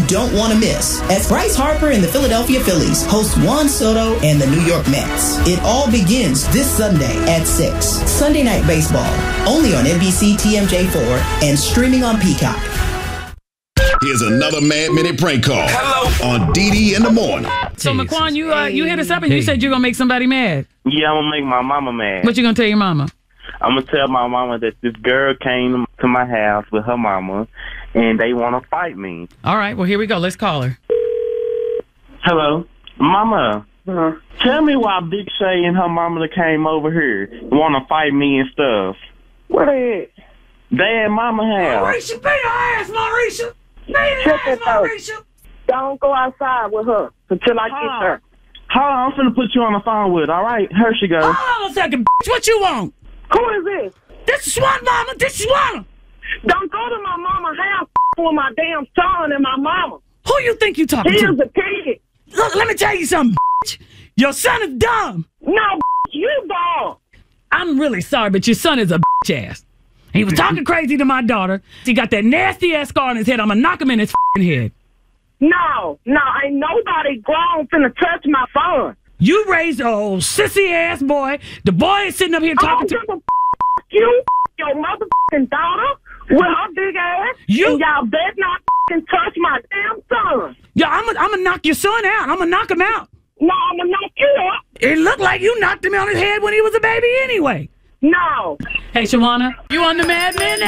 don't want to miss as Bryce Harper and the Philadelphia Phillies host Juan Soto and the New York Mets. It all begins this Sunday at 6. Sunday Night Baseball, only on NBC TMJ4 and streaming on Peacock. Here's another Mad Minute prank call on DD in the morning. So, McQuan, you hit us up and you said you're going to make somebody mad. Yeah, I'm going to make my mama mad. What you going to tell your mama? I'm going to tell my mama that this girl came to my house with her mama, and they want to fight me. All right, well, here we go. Let's call her. Hello? Mama, tell me why Big Shay and her mama came over here want to fight me and stuff. Where they at? They at mama house. Marisha, pay your ass, Marisha. Pay your ass, Marisha. Don't go outside with her until I get her. Hold on, I'm finna put you on the phone with her, all right? Here she goes. Hold on a second, bitch. What you want? Who is this? This is Swan, mama. This is Swan. Don't go to my mama's house with my damn son and my mama. Who you think you talking He to? is a kid. Look, let me tell you something, bitch. Your son is dumb. No, you dumb. I'm really sorry, but your son is a bitch ass. He was talking crazy to my daughter. He got that nasty ass scar on his head. I'm gonna knock him in his head. No, ain't nobody grown finna touch my son. You raised an old sissy ass boy. The boy is sitting up here talking to you, your motherfucking daughter with her big ass. You, and y'all better not touch my damn son. Yeah, I'm gonna knock your son out. I'm gonna knock him out. No, I'm gonna knock you out. It looked like you knocked him on his head when he was a baby anyway. No. Hey, Shawana, you on the Mad Minute?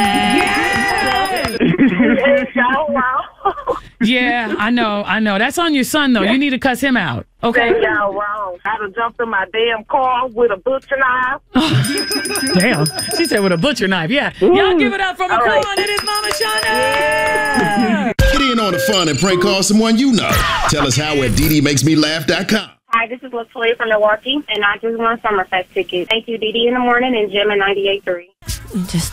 Yeah, I know. That's on your son, though. You need to cuss him out. Okay? Y'all wrong. I done jumped in my damn car with a butcher knife. Damn. She said with a butcher knife. Yeah. Y'all give it up for McQuan and his mama, Shauna. Get in on the fun and prank call someone you know. Tell us how at DDMakesMeLaugh.com. Hi, this is Latoya from Milwaukee, and I just won Summerfest tickets. Thank you, Dee Dee in the morning and Jim at 98.3. Just